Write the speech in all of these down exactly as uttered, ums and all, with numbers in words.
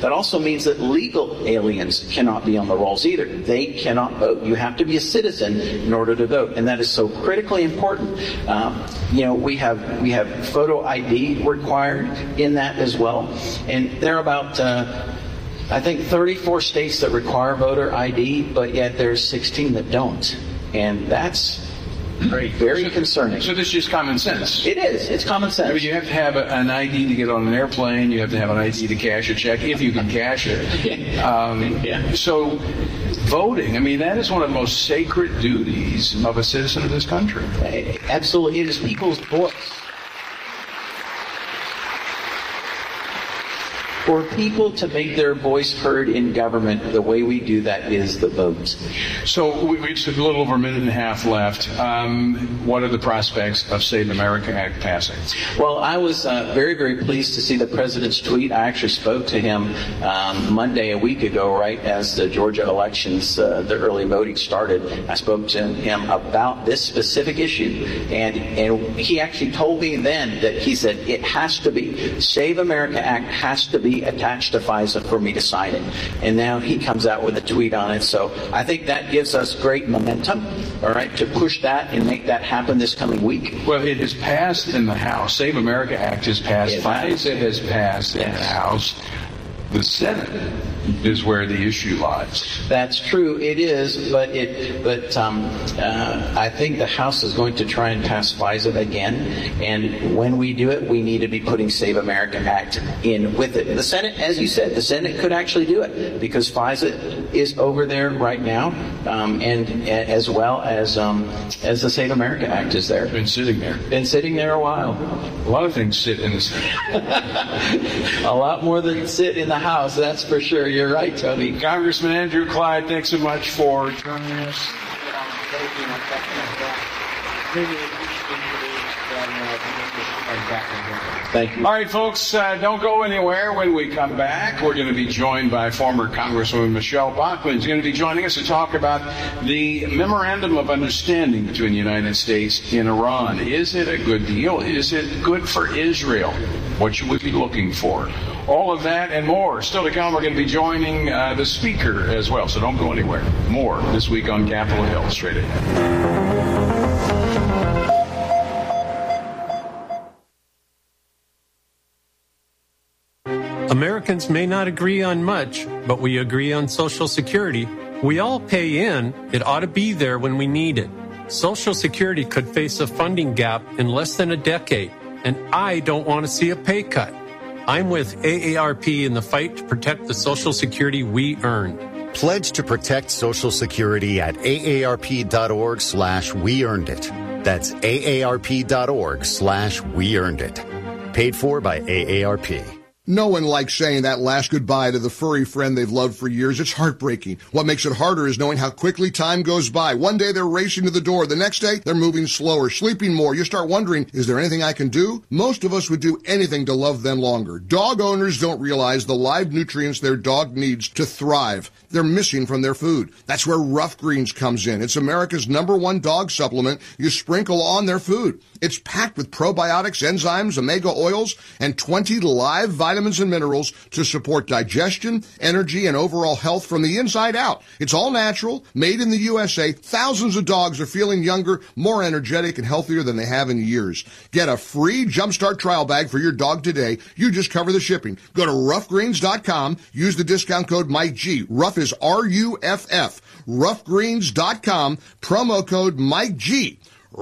That also means that legal aliens cannot be on the rolls either. They cannot vote. You have to be a citizen in order to vote, and that is so critically important. Um, you know, we have we have photo I D required in that as well, and there are about uh, I think thirty-four states that require voter I D, but yet there's sixteen that don't, and that's very, very so, concerning. So this is just common sense. It is. It's common sense. I mean, you have to have a, an I D to get on an airplane. You have to have an I D to cash a check, if you can cash it. Um, yeah. So voting, I mean, that is one of the most sacred duties of a citizen of this country. Absolutely. It is people's voice. For people to make their voice heard in government, the way we do that is the vote. So we, we just have a little over a minute and a half left. Um, what are the prospects of Save America Act passing? Well, I was uh, very, very pleased to see the president's tweet. I actually spoke to him um, Monday a week ago, right as the Georgia elections, uh, the early voting started. I spoke to him about this specific issue, and and he actually told me then that he said it has to be, Save America Act has to be attached to FISA for me to sign it. And now he comes out with a tweet on it. So I think that gives us great momentum, all right, to push that and make that happen this coming week. Well, it has passed in the House. Save America Act has passed. FISA has passed in the House. The Senate is where the issue lies. That's true. It is, but it, but um, uh, I think the House is going to try and pass FISA again. And when we do it, we need to be putting Save America Act in with it. The Senate, as you said, the Senate could actually do it because FISA is over there right now, um, and as well as um, as the Save America Act is there. It's been sitting there. Been sitting there a while. A lot of things sit in the Senate. A lot more than sit in the House, that's for sure. You're right, Tony. Congressman Andrew Clyde, thanks so much for joining us. Thank you. All right, folks, uh, don't go anywhere. When we come back, we're going to be joined by former Congresswoman Michelle Bachmann. She's going to be joining us to talk about the Memorandum of Understanding between the United States and Iran. Is it a good deal? Is it good for Israel? What should we be looking for? All of that and more. Still to come, we're going to be joining uh, the speaker as well, so don't go anywhere. More this week on Capitol Hill. Straight ahead. Americans may not agree on much, but we agree on Social Security. We all pay in. It ought to be there when we need it. Social Security could face a funding gap in less than a decade, and I don't want to see a pay cut. I'm with A A R P in the fight to protect the Social Security we earned. Pledge to protect Social Security at aarp.org slash we earned it. That's aarp.org slash we earned it. Paid for by A A R P. No one likes saying that last goodbye to the furry friend they've loved for years. It's heartbreaking. What makes it harder is knowing how quickly time goes by. One day they're racing to the door. The next day they're moving slower, sleeping more. You start wondering, is there anything I can do? Most of us would do anything to love them longer. Dog owners don't realize the live nutrients their dog needs to thrive. They're missing from their food. That's where Rough Greens comes in. It's America's number one dog supplement you sprinkle on their food. It's packed with probiotics, enzymes, omega oils, and twenty live vitamins and minerals to support digestion, energy, and overall health from the inside out. It's all natural, made in the U S A. Thousands of dogs are feeling younger, more energetic, and healthier than they have in years. Get a free Jumpstart trial bag for your dog today. You just cover the shipping. Go to rough greens dot com. Use the discount code Mike G. Rough is R U F F. rough greens dot com. Promo code Mike G.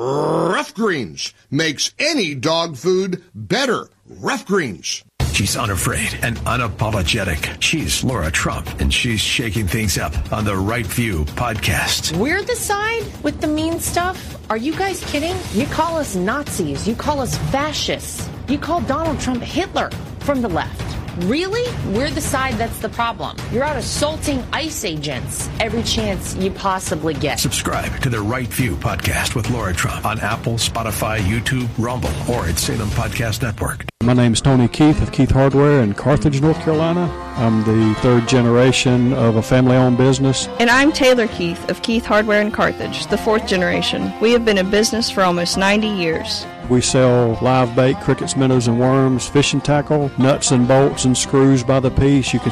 Rough Greens makes any dog food better. Rough Greens. She's unafraid and unapologetic. She's Laura Trump, and she's shaking things up on the Right View podcast. We're the side with the mean stuff? Are you guys kidding? You call us Nazis. You call us fascists. You call Donald Trump Hitler from the left. Really? We're the side that's the problem. You're out assaulting ICE agents every chance you possibly get. Subscribe to the Right View podcast with Laura Trump on Apple, Spotify, YouTube, Rumble, or at Salem Podcast Network. My name is Tony Keith of Keith Hardware in Carthage, North Carolina. I'm the third generation of a family-owned business. And I'm Taylor Keith of Keith Hardware in Carthage, the fourth generation. We have been in business for almost ninety years. We sell live bait, crickets, minnows, and worms, fishing tackle, nuts and bolts and screws by the piece. You can